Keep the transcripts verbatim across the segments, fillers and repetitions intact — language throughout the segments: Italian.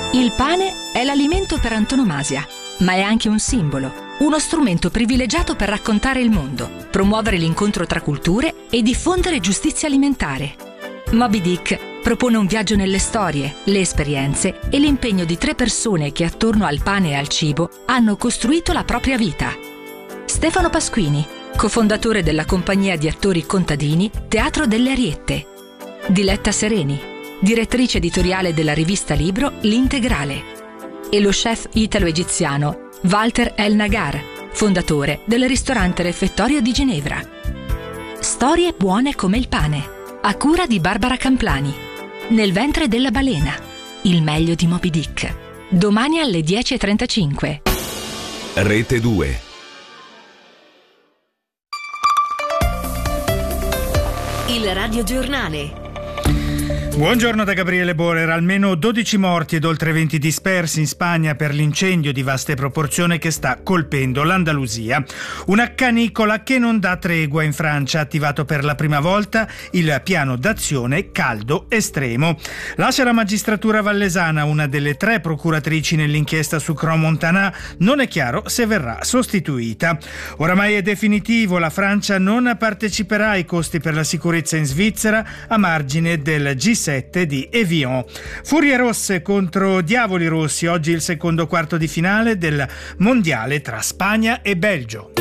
Il pane è l'alimento per antonomasia, ma è anche un simbolo, uno strumento privilegiato per raccontare il mondo, promuovere l'incontro tra culture e diffondere giustizia alimentare. Moby Dick propone un viaggio nelle storie, le esperienze e l'impegno di tre persone che attorno al pane e al cibo hanno costruito la propria vita. Stefano Pasquini, cofondatore della compagnia di attori contadini Teatro delle Ariette. Diletta Sereni, direttrice editoriale della rivista Libro L'Integrale. E lo chef italo-egiziano Walter El Nagar, fondatore del ristorante Refettorio di Ginevra. Storie buone come il pane, a cura di Barbara Camplani. Nel ventre della balena, il meglio di Moby Dick. Domani alle dieci e trentacinque. Rete due. Il radiogiornale. Buongiorno da Gabriele Borer. Almeno dodici morti ed oltre venti dispersi in Spagna per l'incendio di vaste proporzioni che sta colpendo l'Andalusia. Una canicola che non dà tregua in Francia, ha attivato per la prima volta il piano d'azione caldo estremo. Lascia la magistratura vallesana, una delle tre procuratrici nell'inchiesta su Crans-Montana, non è chiaro se verrà sostituita. Oramai è definitivo, la Francia non parteciperà ai costi per la sicurezza in Svizzera a margine del G sette di Evian. Furie rosse contro diavoli rossi, oggi il secondo quarto di finale del mondiale tra Spagna e Belgio.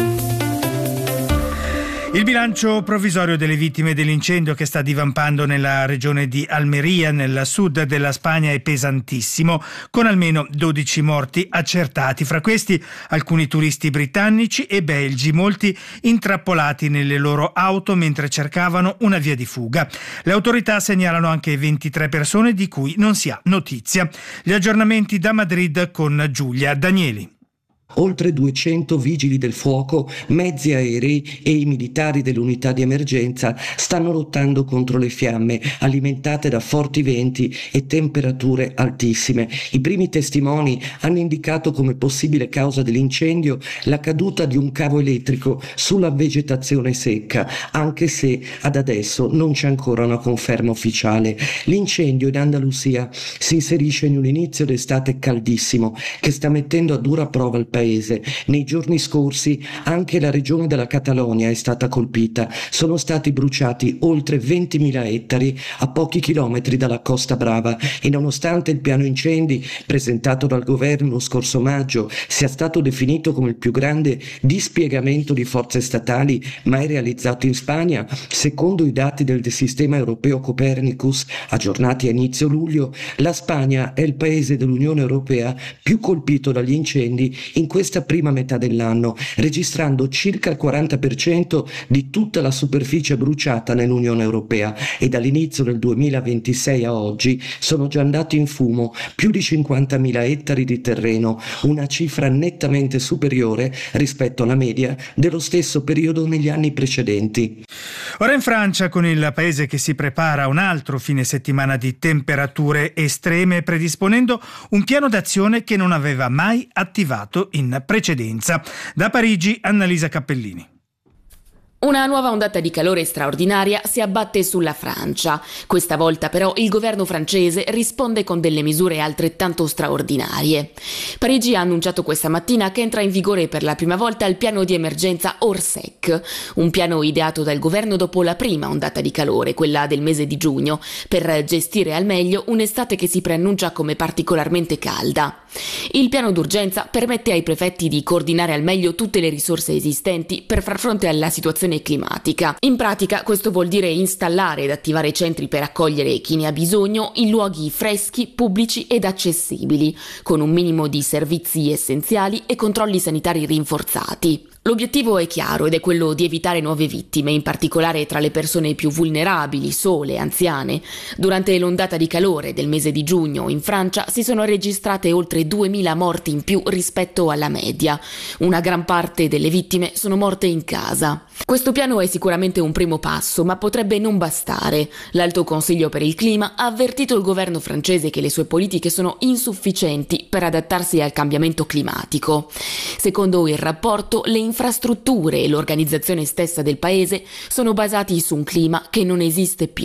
Il bilancio provvisorio delle vittime dell'incendio che sta divampando nella regione di Almeria, nel sud della Spagna, è pesantissimo, con almeno dodici morti accertati. Fra questi alcuni turisti britannici e belgi, molti intrappolati nelle loro auto mentre cercavano una via di fuga. Le autorità segnalano anche ventitré persone di cui non si ha notizia. Gli aggiornamenti da Madrid con Giulia Danieli. Oltre duecento vigili del fuoco, mezzi aerei e i militari dell'unità di emergenza stanno lottando contro le fiamme alimentate da forti venti e temperature altissime. I primi testimoni hanno indicato come possibile causa dell'incendio la caduta di un cavo elettrico sulla vegetazione secca, anche se ad adesso non c'è ancora una conferma ufficiale. L'incendio in Andalusia si inserisce in un inizio d'estate caldissimo che sta mettendo a dura prova il paese. Paese. Nei giorni scorsi anche la regione della Catalogna è stata colpita. Sono stati bruciati oltre ventimila ettari a pochi chilometri dalla Costa Brava e nonostante il piano incendi presentato dal governo lo scorso maggio sia stato definito come il più grande dispiegamento di forze statali mai realizzato in Spagna, secondo i dati del sistema europeo Copernicus aggiornati a inizio luglio, la Spagna è il paese dell'Unione Europea più colpito dagli incendi in questa prima metà dell'anno, registrando circa il quaranta per cento di tutta la superficie bruciata nell'Unione Europea, e dall'inizio del duemilaventisei a oggi sono già andati in fumo più di cinquantamila ettari di terreno, una cifra nettamente superiore rispetto alla media dello stesso periodo negli anni precedenti. Ora in Francia, con il paese che si prepara a un altro fine settimana di temperature estreme, predisponendo un piano d'azione che non aveva mai attivato in precedenza. Da Parigi, Annalisa Cappellini. Una nuova ondata di calore straordinaria si abbatte sulla Francia. Questa volta però il governo francese risponde con delle misure altrettanto straordinarie. Parigi ha annunciato questa mattina che entra in vigore per la prima volta il piano di emergenza Orsec, un piano ideato dal governo dopo la prima ondata di calore, quella del mese di giugno, per gestire al meglio un'estate che si preannuncia come particolarmente calda. Il piano d'urgenza permette ai prefetti di coordinare al meglio tutte le risorse esistenti per far fronte alla situazione climatica. In pratica questo vuol dire installare ed attivare centri per accogliere chi ne ha bisogno in luoghi freschi, pubblici ed accessibili, con un minimo di servizi essenziali e controlli sanitari rinforzati. L'obiettivo è chiaro ed è quello di evitare nuove vittime, in particolare tra le persone più vulnerabili, sole, anziane. Durante l'ondata di calore del mese di giugno in Francia si sono registrate oltre duemila morti in più rispetto alla media. Una gran parte delle vittime sono morte in casa. Questo piano è sicuramente un primo passo, ma potrebbe non bastare. L'Alto Consiglio per il Clima ha avvertito il governo francese che le sue politiche sono insufficienti per adattarsi al cambiamento climatico. Secondo il rapporto, le infrastrutture e l'organizzazione stessa del paese sono basati su un clima che non esiste più.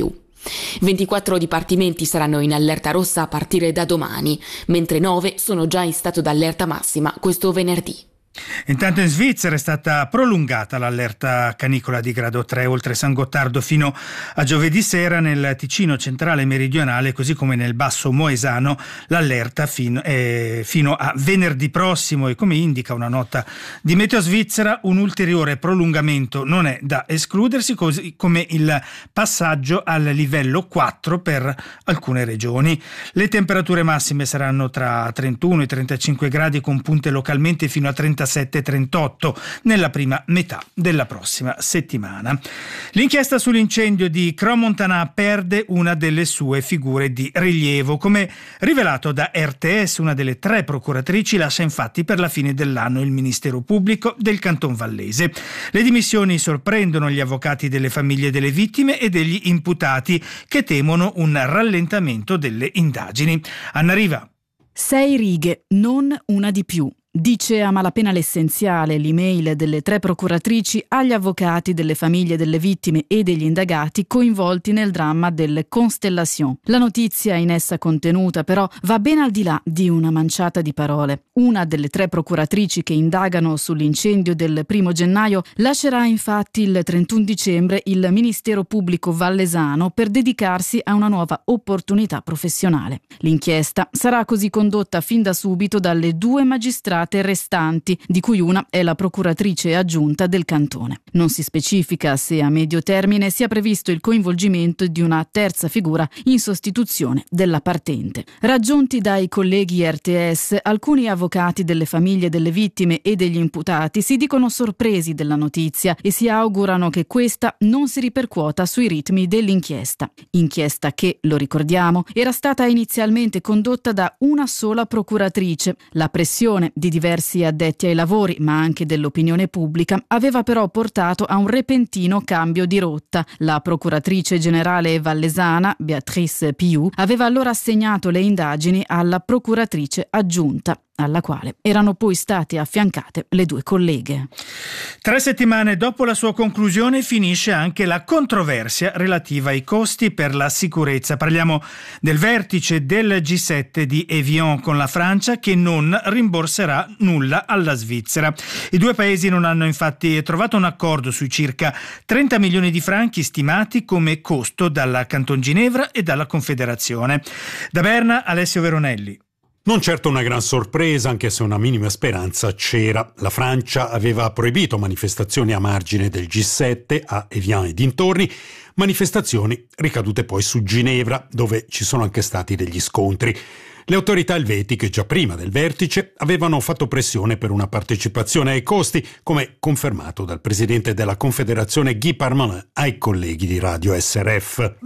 ventiquattro dipartimenti saranno in allerta rossa a partire da domani, mentre nove sono già in stato d'allerta massima questo venerdì. Intanto in Svizzera è stata prolungata l'allerta canicola di grado tre oltre San Gottardo fino a giovedì sera. Nel Ticino centrale e meridionale, così come nel Basso Moesano, l'allerta fino, eh, fino a venerdì prossimo, e come indica una nota di Meteo Svizzera un ulteriore prolungamento non è da escludersi, così come il passaggio al livello quattro per alcune regioni. Le temperature massime saranno tra trentuno e trentacinque gradi, con punte localmente fino a trentasette trentotto nella prima metà della prossima settimana. L'inchiesta sull'incendio di Crans-Montana perde una delle sue figure di rilievo. Come rivelato da R T S, una delle tre procuratrici lascia infatti per la fine dell'anno il Ministero Pubblico del Canton Vallese. Le dimissioni sorprendono gli avvocati delle famiglie delle vittime e degli imputati, che temono un rallentamento delle indagini. Anna Riva. Sei righe, non una di più. Dice a malapena l'essenziale l'email delle tre procuratrici agli avvocati delle famiglie delle vittime e degli indagati coinvolti nel dramma delle Constellation. La notizia in essa contenuta però va ben al di là di una manciata di parole. Una delle tre procuratrici che indagano sull'incendio del primo gennaio lascerà infatti il trentuno dicembre il Ministero Pubblico Vallesano per dedicarsi a una nuova opportunità professionale. L'inchiesta sarà così condotta fin da subito dalle due magistrate restanti, di cui una è la procuratrice aggiunta del cantone. Non si specifica se a medio termine sia previsto il coinvolgimento di una terza figura in sostituzione della partente. Raggiunti dai colleghi R T S, alcuni avvocati delle famiglie delle vittime e degli imputati si dicono sorpresi della notizia e si augurano che questa non si ripercuota sui ritmi dell'inchiesta. Inchiesta che, lo ricordiamo, era stata inizialmente condotta da una sola procuratrice. La pressione di diversi addetti ai lavori, ma anche dell'opinione pubblica, aveva però portato a un repentino cambio di rotta. La procuratrice generale vallesana, Beatrice Piu, aveva allora assegnato le indagini alla procuratrice aggiunta, alla quale erano poi state affiancate le due colleghe. Tre settimane dopo la sua conclusione finisce anche la controversia relativa ai costi per la sicurezza. Parliamo del vertice del G sette di Evian con la Francia, che non rimborserà nulla alla Svizzera. I due paesi non hanno infatti trovato un accordo sui circa trenta milioni di franchi stimati come costo dalla Canton Ginevra e dalla Confederazione. Da Berna, Alessio Veronelli. Non certo una gran sorpresa, anche se una minima speranza c'era. La Francia aveva proibito manifestazioni a margine del G sette a Evian e dintorni, manifestazioni ricadute poi su Ginevra, dove ci sono anche stati degli scontri. Le autorità elvetiche, già prima del vertice, avevano fatto pressione per una partecipazione ai costi, come confermato dal presidente della Confederazione Guy Parmelin ai colleghi di Radio S R F.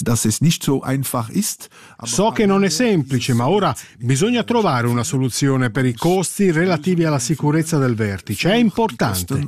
So che non è semplice, ma ora bisogna trovare una soluzione per i costi relativi alla sicurezza del vertice. È importante.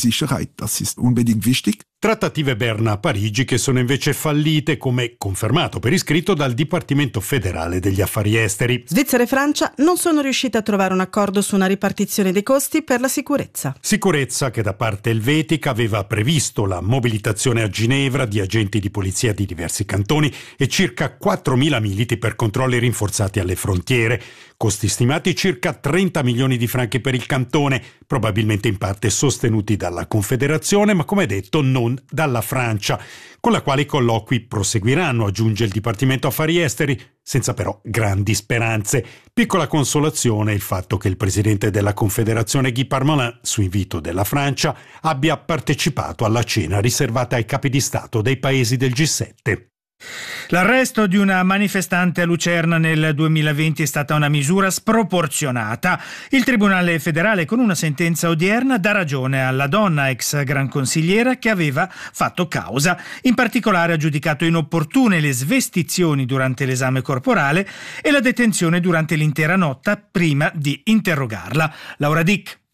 Trattative Berna a Parigi che sono invece fallite, come confermato per iscritto dal Dipartimento federale degli affari esteri. Svizzera e Francia non sono riuscite a trovare un accordo su una ripartizione dei costi per la sicurezza. Sicurezza che da parte elvetica aveva previsto la mobilitazione a Ginevra di agenti di polizia di diversi cantoni e circa quattromila militi per controlli rinforzati alle frontiere. Costi stimati circa trenta milioni di franchi per il cantone, probabilmente in parte sostenuti dalla Confederazione, ma come detto non dalla Francia, con la quale i colloqui proseguiranno, aggiunge il Dipartimento Affari Esteri, senza però grandi speranze. Piccola consolazione il fatto che il presidente della Confederazione Guy Parmelin, su invito della Francia, abbia partecipato alla cena riservata ai capi di Stato dei paesi del G sette. L'arresto di una manifestante a Lucerna nel duemilaventi è stata una misura sproporzionata. Il Tribunale federale, con una sentenza odierna, dà ragione alla donna ex gran consigliera che aveva fatto causa. In particolare ha giudicato inopportune le svestizioni durante l'esame corporale e la detenzione durante l'intera notte prima di interrogarla. Laura Dick.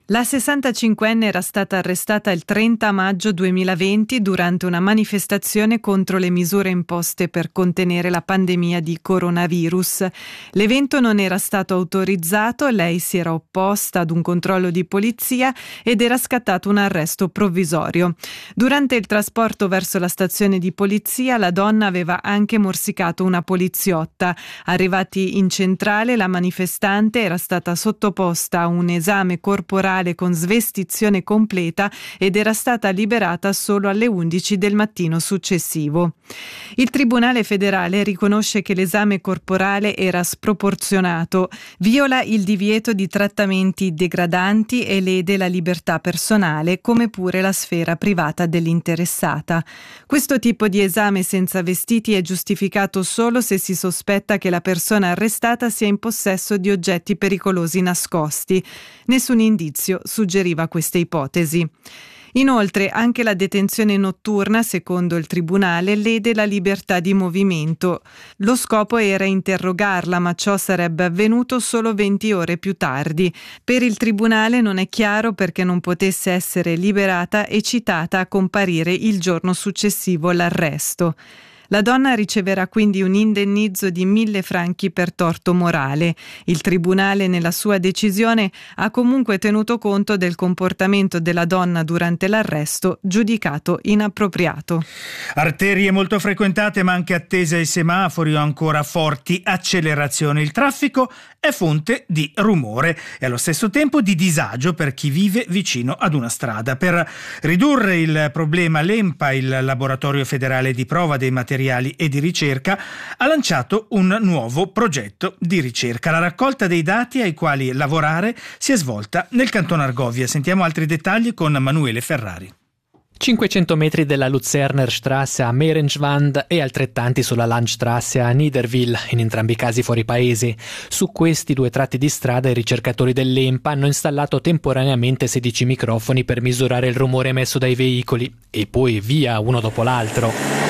La sessantacinquenne era stata arrestata il trenta maggio duemilaventi durante una manifestazione contro le misure imposte per contenere la pandemia di coronavirus. L'evento non era stato autorizzato, lei si era opposta ad un controllo di polizia ed era scattato un arresto provvisorio. Durante il trasporto verso la stazione di polizia, la donna aveva anche morsicato una poliziotta. Arrivati in centrale, la manifestante era stata sottoposta a un esame corporale con svestizione completa ed era stata liberata solo alle undici del mattino successivo. Il Tribunale federale riconosce che l'esame corporale era sproporzionato, viola il divieto di trattamenti degradanti e lede la libertà personale, come pure la sfera privata dell'interessata. Questo tipo di esame senza vestiti è giustificato solo se si sospetta che la persona arrestata sia in possesso di oggetti pericolosi nascosti. Nessun indizio suggeriva queste ipotesi. Inoltre, anche la detenzione notturna, secondo il tribunale, lede la libertà di movimento. Lo scopo era interrogarla, ma ciò sarebbe avvenuto solo venti ore più tardi. Per il tribunale non è chiaro perché non potesse essere liberata e citata a comparire il giorno successivo all'arresto. La donna riceverà quindi un indennizzo di mille franchi per torto morale. Il tribunale nella sua decisione ha comunque tenuto conto del comportamento della donna durante l'arresto, giudicato inappropriato. Arterie molto frequentate ma anche attese ai semafori o ancora forti accelerazioni. Il traffico è fonte di rumore e allo stesso tempo di disagio per chi vive vicino ad una strada. Per ridurre il problema, l'ENPA, il Laboratorio Federale di Prova dei Materiali e di Ricerca, ha lanciato un nuovo progetto di ricerca. La raccolta dei dati ai quali lavorare si è svolta nel Canton Argovia. Sentiamo altri dettagli con Manuele Ferrari. cinquecento metri della Luzerner Strasse a Merenschwand e altrettanti sulla Landstrasse a Niederwil, in entrambi i casi fuori paese. Su questi due tratti di strada i ricercatori dell'ENPA hanno installato temporaneamente sedici microfoni per misurare il rumore emesso dai veicoli e poi via uno dopo l'altro.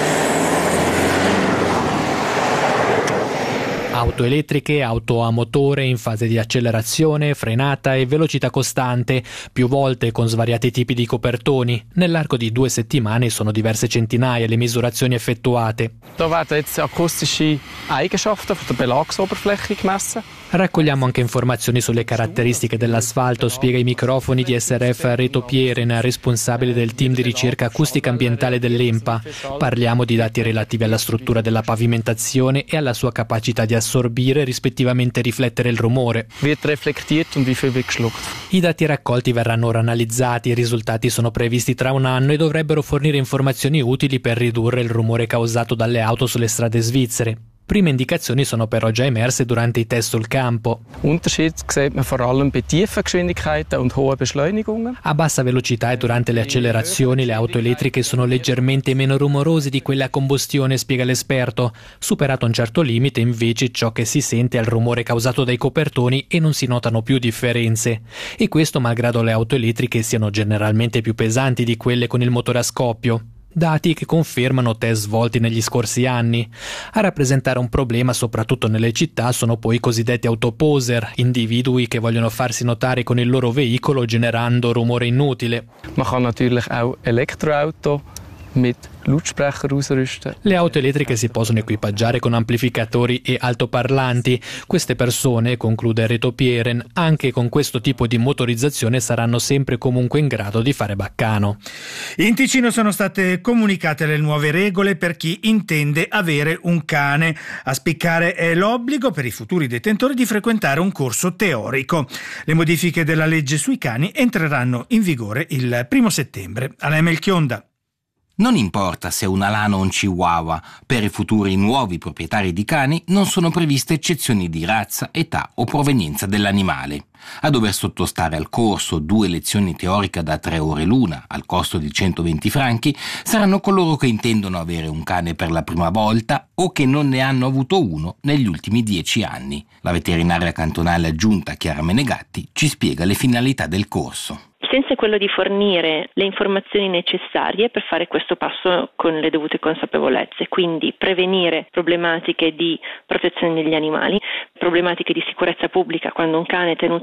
Auto elettriche, auto a motore in fase di accelerazione, frenata e velocità costante, più volte con svariati tipi di copertoni. Nell'arco di due settimane sono diverse centinaia le misurazioni effettuate. Da werden jetzt akustische Eigenschaften der Belagsoberfläche gemessen. Raccogliamo anche informazioni sulle caratteristiche dell'asfalto, spiega i microfoni di S R F Reto Pieren, responsabile del team di ricerca acustica ambientale dell'ENPA. Parliamo di dati relativi alla struttura della pavimentazione e alla sua capacità di assorbire, rispettivamente riflettere il rumore. Wird reflektiert und wie viel wird geschluckt. I dati raccolti verranno ora analizzati, i risultati sono previsti tra un anno e dovrebbero fornire informazioni utili per ridurre il rumore causato dalle auto sulle strade svizzere. Prime indicazioni sono però già emerse durante i test sul campo. Unterschied sieht man vor allem bei tiefen Geschwindigkeiten und hohen Beschleunigungen. A bassa velocità e durante le accelerazioni le auto elettriche sono leggermente meno rumorose di quelle a combustione, spiega l'esperto. Superato un certo limite, invece, ciò che si sente è il rumore causato dai copertoni e non si notano più differenze. E questo malgrado le auto elettriche siano generalmente più pesanti di quelle con il motore a scoppio. Dati che confermano test svolti negli scorsi anni. A rappresentare un problema soprattutto nelle città sono poi i cosiddetti autoposer, individui che vogliono farsi notare con il loro veicolo generando rumore inutile. Man kann natürlich auch Elektroauto mit Lautsprecher ausrüsten. Le auto elettriche si possono equipaggiare con amplificatori e altoparlanti. Queste persone, conclude Reto Pieren, anche con questo tipo di motorizzazione saranno sempre comunque in grado di fare baccano. In Ticino sono state comunicate le nuove regole per chi intende avere un cane. A spiccare è l'obbligo per i futuri detentori di frequentare un corso teorico. Le modifiche della legge sui cani entreranno in vigore il primo settembre. Alain Melchionda. Non importa se è un alano o un chihuahua, per i futuri nuovi proprietari di cani non sono previste eccezioni di razza, età o provenienza dell'animale. A dover sottostare al corso due lezioni teoriche da tre ore l'una, al costo di centoventi franchi, saranno coloro che intendono avere un cane per la prima volta o che non ne hanno avuto uno negli ultimi dieci anni. La veterinaria cantonale aggiunta Chiara Menegatti ci spiega le finalità del corso. Il senso è quello di fornire le informazioni necessarie per fare questo passo con le dovute consapevolezze, quindi prevenire problematiche di protezione degli animali, problematiche di sicurezza pubblica quando un cane è tenuto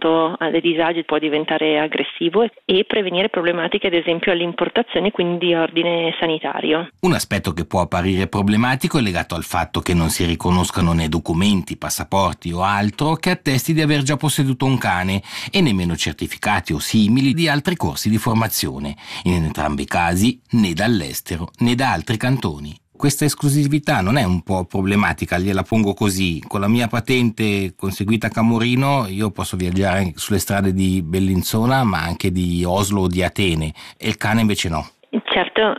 appunto ha dei disagi, può diventare aggressivo, e prevenire problematiche ad esempio all'importazione, quindi di ordine sanitario. Un aspetto che può apparire problematico è legato al fatto che non si riconoscano né documenti, passaporti o altro che attesti di aver già posseduto un cane, e nemmeno certificati o simili di altri corsi di formazione, in entrambi i casi né dall'estero né da altri cantoni. Questa esclusività non è un po' problematica? Gliela pongo così: con la mia patente conseguita a Camorino io posso viaggiare sulle strade di Bellinzona ma anche di Oslo o di Atene, e il cane invece no. Certo,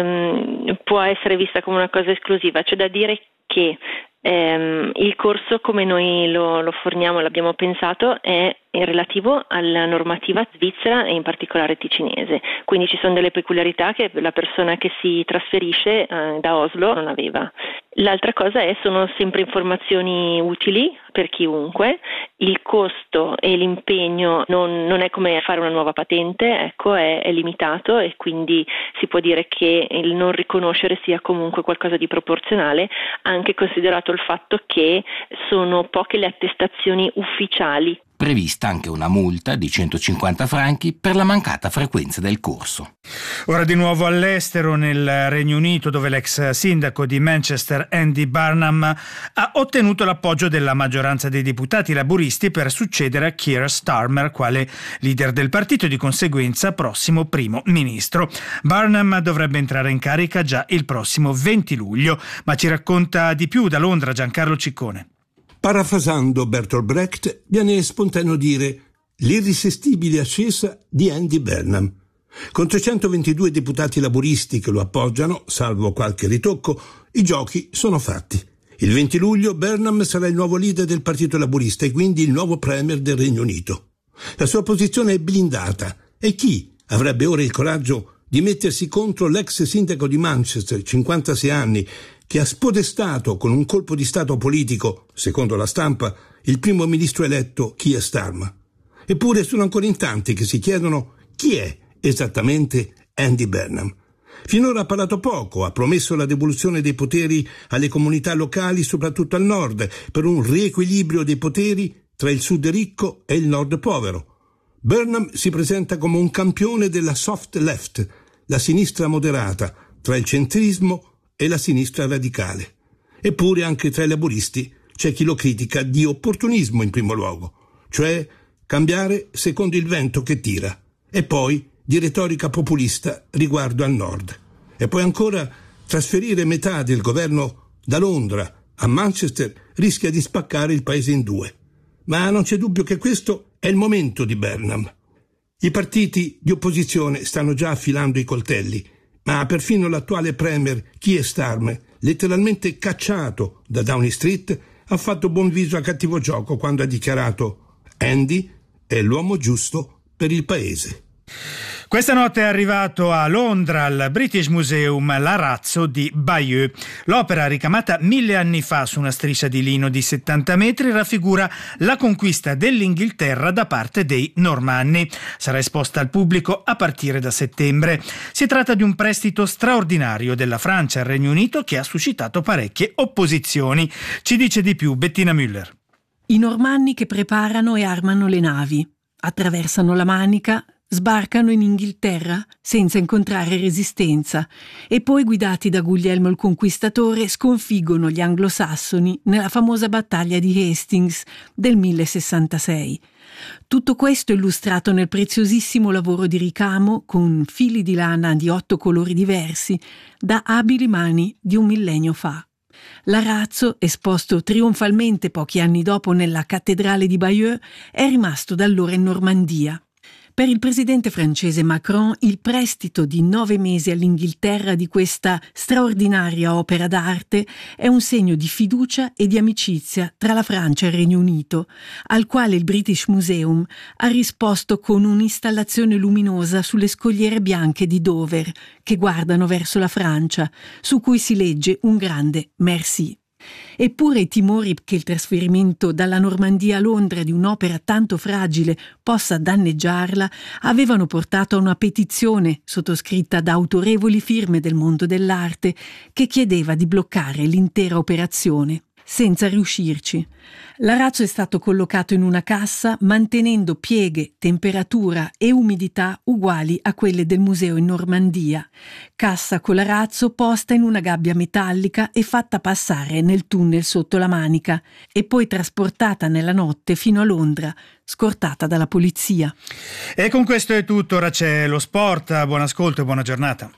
ehm, può essere vista come una cosa esclusiva. C'è da dire che ehm, il corso, come noi lo, lo forniamo, l'abbiamo pensato, è relativo alla normativa svizzera e in particolare ticinese, quindi ci sono delle peculiarità che la persona che si trasferisce eh, da Oslo non aveva. L'altra cosa è sono sempre informazioni utili per chiunque, il costo e l'impegno non, non è come fare una nuova patente, ecco, è, è limitato, e quindi si può dire che il non riconoscere sia comunque qualcosa di proporzionale, anche considerato il fatto che sono poche le attestazioni ufficiali. Prevista anche una multa di centocinquanta franchi per la mancata frequenza del corso. Ora di nuovo all'estero, nel Regno Unito, dove l'ex sindaco di Manchester Andy Burnham ha ottenuto l'appoggio della maggioranza dei deputati laburisti per succedere a Keir Starmer quale leader del partito e di conseguenza prossimo primo ministro. Burnham dovrebbe entrare in carica già il prossimo venti luglio, ma ci racconta di più da Londra Giancarlo Ciccone. Parafrasando Bertolt Brecht, viene spontaneo dire l'irresistibile ascesa di Andy Burnham. Con trecentoventidue deputati laburisti che lo appoggiano, salvo qualche ritocco, i giochi sono fatti. Il venti luglio Burnham sarà il nuovo leader del Partito Laburista e quindi il nuovo premier del Regno Unito. La sua posizione è blindata, e chi avrebbe ora il coraggio di mettersi contro l'ex sindaco di Manchester, cinquantasei anni, che ha spodestato con un colpo di stato politico, secondo la stampa, il primo ministro eletto Keir Starmer? Eppure sono ancora in tanti che si chiedono chi è esattamente Andy Burnham. Finora ha parlato poco, ha promesso la devoluzione dei poteri alle comunità locali, soprattutto al nord, per un riequilibrio dei poteri tra il sud ricco e il nord povero. Burnham si presenta come un campione della soft left, la sinistra moderata, tra il centrismo e la sinistra radicale. Eppure anche tra i laburisti c'è chi lo critica di opportunismo in primo luogo, cioè cambiare secondo il vento che tira, e poi di retorica populista riguardo al nord. E poi ancora trasferire metà del governo da Londra a Manchester rischia di spaccare il paese in due. Ma non c'è dubbio che questo è il momento di Burnham. I partiti di opposizione stanno già affilando i coltelli, ma perfino l'attuale premier Keir Starmer, letteralmente cacciato da Downing Street, ha fatto buon viso a cattivo gioco quando ha dichiarato «Andy è l'uomo giusto per il paese». Questa notte è arrivato a Londra al British Museum l'Arazzo di Bayeux. L'opera, ricamata mille anni fa su una striscia di lino di settanta metri, raffigura la conquista dell'Inghilterra da parte dei Normanni. Sarà esposta al pubblico a partire da settembre. Si tratta di un prestito straordinario della Francia al Regno Unito che ha suscitato parecchie opposizioni. Ci dice di più Bettina Müller. I Normanni che preparano e armano le navi, attraversano la Manica, sbarcano in Inghilterra senza incontrare resistenza e poi, guidati da Guglielmo il Conquistatore, sconfiggono gli anglosassoni nella famosa battaglia di Hastings del millesessantasei. Tutto questo illustrato nel preziosissimo lavoro di ricamo con fili di lana di otto colori diversi da abili mani di un millennio fa. L'Arazzo, esposto trionfalmente pochi anni dopo nella cattedrale di Bayeux, è rimasto da allora in Normandia. Per il presidente francese Macron il prestito di nove mesi all'Inghilterra di questa straordinaria opera d'arte è un segno di fiducia e di amicizia tra la Francia e il Regno Unito, al quale il British Museum ha risposto con un'installazione luminosa sulle scogliere bianche di Dover che guardano verso la Francia, su cui si legge un grande merci. Eppure i timori che il trasferimento dalla Normandia a Londra di un'opera tanto fragile possa danneggiarla avevano portato a una petizione sottoscritta da autorevoli firme del mondo dell'arte che chiedeva di bloccare l'intera operazione. senza riuscirci. L'arazzo è stato collocato in una cassa mantenendo pieghe, temperatura e umidità uguali a quelle del museo in Normandia. Cassa con l'arazzo posta in una gabbia metallica e fatta passare nel tunnel sotto la Manica e poi trasportata nella notte fino a Londra, scortata dalla polizia. E con questo è tutto, ora c'è lo sport. Buon ascolto e buona giornata.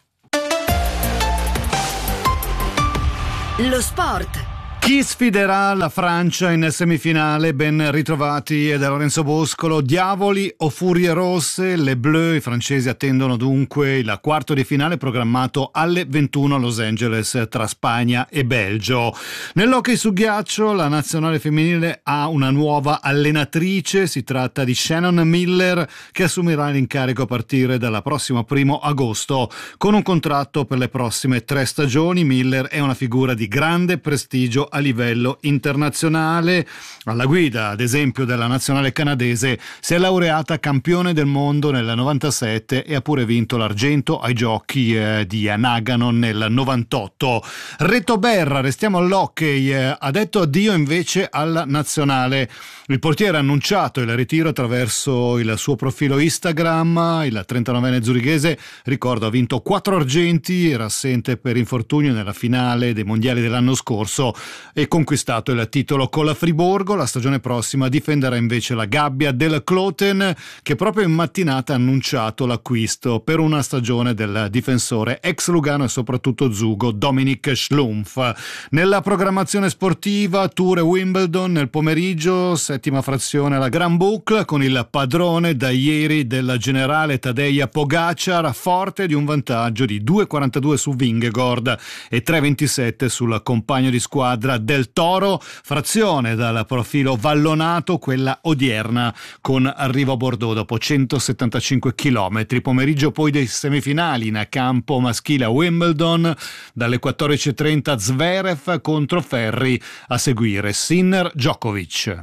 Lo sport. Chi sfiderà la Francia in semifinale? Ben ritrovati da Lorenzo Boscolo. Diavoli o furie rosse? Le Bleu, i francesi attendono dunque il quarto di finale programmato alle ventuno a Los Angeles tra Spagna e Belgio. Nell'hockey su ghiaccio la nazionale femminile ha una nuova allenatrice, si tratta di Shannon Miller, che assumerà l'incarico a partire dalla prossima primo agosto. Con un contratto per le prossime tre stagioni, Miller è una figura di grande prestigio a livello internazionale. Alla guida, ad esempio, della nazionale canadese si è laureata campione del mondo nel novantasette e ha pure vinto l'argento ai giochi eh, di Nagano nel novantotto. Reto Berra, restiamo all'hockey, eh, ha detto addio invece alla nazionale. Il portiere ha annunciato il ritiro attraverso il suo profilo Instagram. Il trentanovenne zurighese, ricordo, ha vinto quattro argenti, era assente per infortunio nella finale dei mondiali dell'anno scorso e conquistato il titolo con la Friburgo. La stagione prossima difenderà invece la gabbia del Kloten, che proprio in mattinata ha annunciato l'acquisto per una stagione del difensore ex Lugano e soprattutto Zugo Dominik Schlumpf. Nella programmazione sportiva, Tour e Wimbledon nel pomeriggio, settima frazione alla Grand Boucle con il padrone da ieri del generale Tadej Pogačar, forte di un vantaggio di due virgola quarantadue su Vingegaard e tre virgola ventisette sul compagno di squadra del Toro. Frazione dal profilo vallonato, quella odierna, con arrivo a Bordeaux dopo centosettantacinque chilometri. Pomeriggio poi dei semifinali in campo maschile a Wimbledon, dalle quattordici e trenta Zverev contro Ferri, a seguire Sinner Djokovic.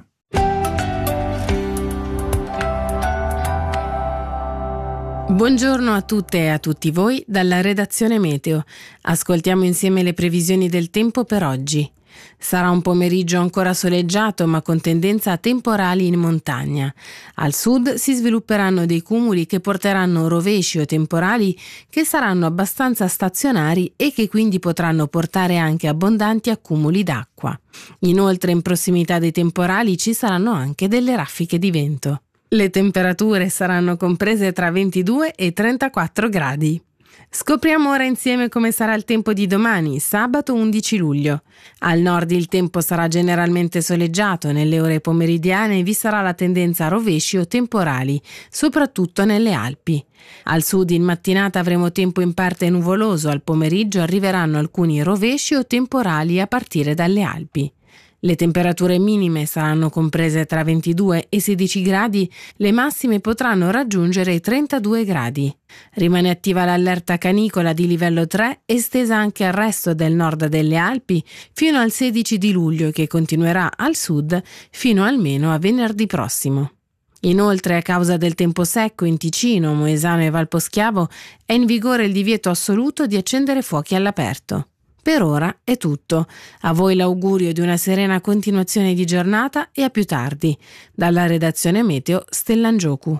Buongiorno a tutte e a tutti voi dalla redazione Meteo. Ascoltiamo insieme le previsioni del tempo per oggi. Sarà un pomeriggio ancora soleggiato ma con tendenza a temporali in montagna. Al sud si svilupperanno dei cumuli che porteranno rovesci o temporali che saranno abbastanza stazionari e che quindi potranno portare anche abbondanti accumuli d'acqua. Inoltre, in prossimità dei temporali ci saranno anche delle raffiche di vento. Le temperature saranno comprese tra ventidue e trentaquattro gradi. Scopriamo ora insieme come sarà il tempo di domani, sabato undici luglio. Al nord il tempo sarà generalmente soleggiato, nelle ore pomeridiane vi sarà la tendenza a rovesci o temporali, soprattutto nelle Alpi. Al sud in mattinata avremo tempo in parte nuvoloso, al pomeriggio arriveranno alcuni rovesci o temporali a partire dalle Alpi. Le temperature minime saranno comprese tra ventidue e sedici gradi, le massime potranno raggiungere i trentadue gradi. Rimane attiva l'allerta canicola di livello tre, estesa anche al resto del nord delle Alpi, fino al sedici di luglio, che continuerà al sud fino almeno a venerdì prossimo. Inoltre, a causa del tempo secco in Ticino, Moesano e Valposchiavo, è in vigore il divieto assoluto di accendere fuochi all'aperto. Per ora è tutto. A voi l'augurio di una serena continuazione di giornata e a più tardi. Dalla redazione Meteo, Stellangioku.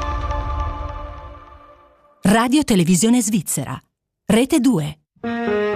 Radio Televisione Svizzera. Rete due.